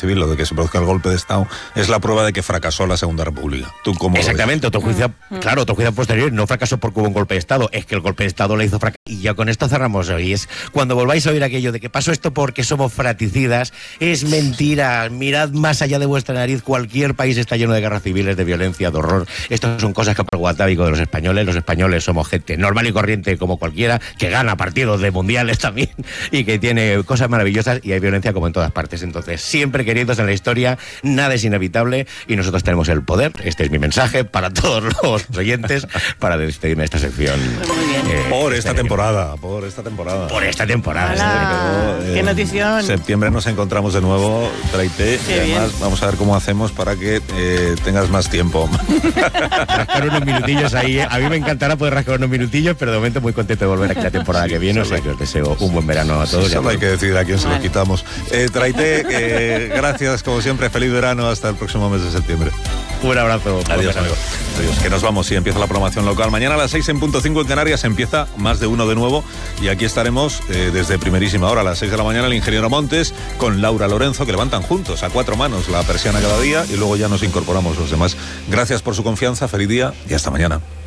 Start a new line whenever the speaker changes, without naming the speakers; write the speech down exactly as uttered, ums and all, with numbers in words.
Civil, lo de que se produzca el golpe de Estado, es la prueba de que fracasó la Segunda República. ¿Tú cómo
Exactamente, otro juicio, mm. claro, otro juicio posterior no fracasó porque hubo un golpe de Estado, es que el golpe de Estado le hizo fracasar. Y ya con esto cerramos hoy. Es cuando volváis a oír aquello de que pasó esto porque somos fraticidas, es mentira. Mirad más allá de vuestra nariz, cualquier país está lleno de guerras civiles, de violencia, de horror. Estas son cosas que por el atávico de los españoles. Los españoles somos gente normal y corriente como cualquiera, que gana partidos de mundiales también y que tiene cosas maravillosas, y hay violencia como en todas partes. Entonces, siempre queridos en la historia, nada es inevitable y nosotros tenemos el poder. Este es mi mensaje para todos los oyentes para despedirme de esta sección.
Muy bien.
Eh, por esta temporada, por esta temporada.
Por esta temporada.
Hola,
sí,
¡qué notición!
En septiembre nos encontramos de nuevo, Traité, y además bien. Vamos a ver cómo hacemos para que eh, tengas más tiempo.
Rascar unos minutillos ahí. A mí me encantará poder rascar unos minutillos, pero de momento muy contento de volver aquí la temporada sí, que viene. O sea que os deseo un buen verano a todos.
Sí, solo hay que decidir a quién vale. se lo quitamos. Eh, Traité, eh, gracias como siempre, feliz verano, hasta el próximo mes de septiembre.
Un abrazo.
Adiós, amigo. Adiós, que nos vamos, sí, empieza la programación local. Mañana a las seis en punto cinco en Canarias empieza Más de Uno de nuevo, y aquí estaremos eh, desde primerísima hora a las seis de la mañana el ingeniero Montes con Laura Lorenzo, que levantan juntos a cuatro manos la persiana cada día, y luego ya nos incorporamos los demás. Gracias por su confianza, feliz día y hasta mañana.